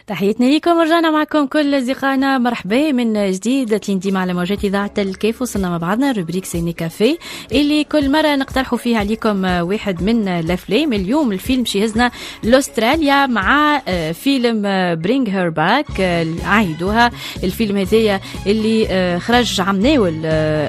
تحياتنا لكم ورجعنا معكم كل أصدقائنا. مرحبا من جديد تليندي على موجات إذاعة الكيف. وصلنا مع بعضنا روبريك سيني كافيه اللي كل مرة نقترحوا فيها عليكم واحد من الأفلام. اليوم الفيلم شيهزنا لأستراليا مع فيلم Bring Her Back. عايدوها الفيلم هذايا اللي خرج عام ناول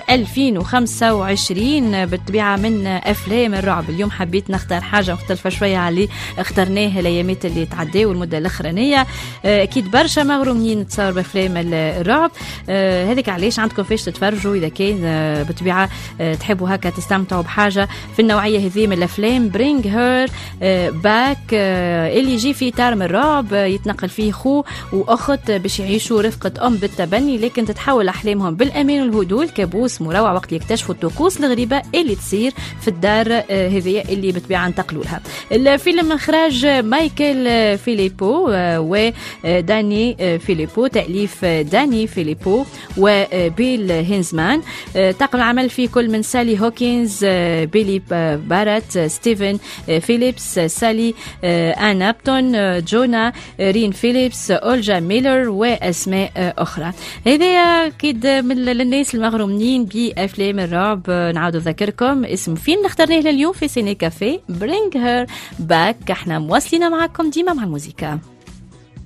2025 بالطبيعة من أفلام الرعب. اليوم حبيت نختار حاجة مختلفة شوية على اللي اخترناه الأيامات اللي تعداو والمدة الأخرانية. أكيد برشا مغرومين تصور بأفلام الرعب. هذيك علاش عندكم فاش تتفرجوا إذا كان بالطبيعة تحبوا هكا تستمتعوا بحاجة في النوعية هذه من الأفلام. Bring Her Back اللي يجي في إطار من الرعب، يتنقل فيه خو وأخت باش يعيشوا رفقة أم بالتبني، لكن تتحول أحلامهم بالأمان والهدوء لكابوس مروع وقت يكتشفوا الطقوس الغريبة اللي تصير في الدار هذه اللي بالطبيعة انتقلوا لها. الفيلم من إخراج مايكل فيليبو وداني فيليبو، تأليف داني فيليبو وبيل هينزمان. طاقم العمل فيه كل من سالي هوكينز، بيلي بارات، ستيفن فيليبس، سالي آنابتون، جونا رين فيليبس، أولجا ميلر وأسماء أخرى. هذا أكيد من الناس المغرومين بأفلام الرعب. نعاود نذكركم اسم فيلم اخترناه لليوم في سيني كافيه Bring Her Back. احنا مواصلين معكم ديما مع الموسيقى.